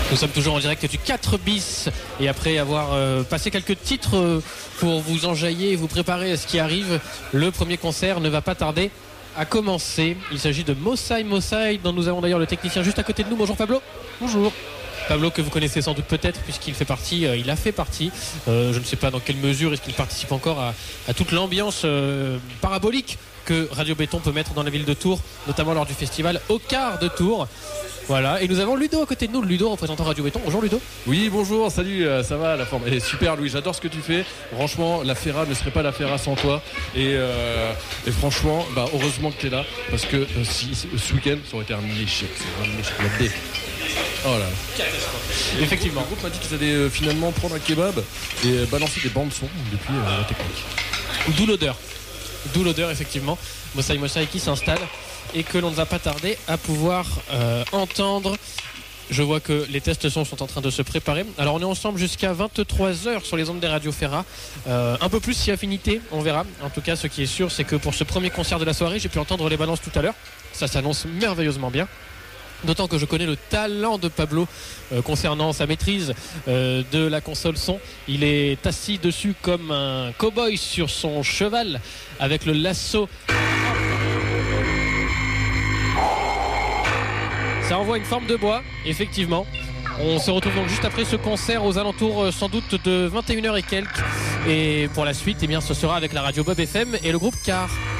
Nous sommes toujours en direct du 4 bis et après avoir passé quelques titres pour vous enjailler et vous préparer à ce qui arrive, le premier concert ne va pas tarder à commencer. Il s'agit de Mosaï Mosaï, dont nous avons d'ailleurs le technicien juste à côté de nous. Bonjour Pablo. Bonjour. Pablo que vous connaissez sans doute peut-être puisqu'il fait partie, il a fait partie, je ne sais pas dans quelle mesure est-ce qu'il participe encore à toute l'ambiance parabolique que Radio Béton peut mettre dans la ville de Tours, notamment lors du festival Au quart de Tours. Voilà, et nous avons Ludo à côté de nous, Ludo représentant Radio Béton. Bonjour Ludo. Oui, bonjour, salut, ça va, la forme. Elle est super Louis, j'adore ce que tu fais. Franchement, la Ferra ne serait pas la Ferra sans toi. Et franchement, heureusement que tu es là, parce que si ce week-end, ça aurait été un échec. C'est un échec, la D. Oh là là. Effectivement. Le groupe m'a dit qu'ils allaient finalement prendre un kebab et balancer des bandes son depuis la technique. D'où l'odeur, effectivement. Mosaï Mosaï qui s'installe et que l'on ne va pas tarder à pouvoir entendre. Je vois que les tests son sont en train de se préparer. Alors on est ensemble jusqu'à 23h sur les ondes des radios Ferra. Un peu plus si affinité, on verra. En tout cas, ce qui est sûr, c'est que pour ce premier concert de la soirée, j'ai pu entendre les balances tout à l'heure. Ça s'annonce merveilleusement bien. D'autant que je connais le talent de Pablo concernant sa maîtrise de la console son. Il est assis dessus comme un cow-boy sur son cheval avec le lasso. Ça envoie une forme de bois, effectivement. On se retrouve donc juste après ce concert aux alentours sans doute de 21h et quelques. Et pour la suite, ce sera avec la radio Bob FM et le groupe Car.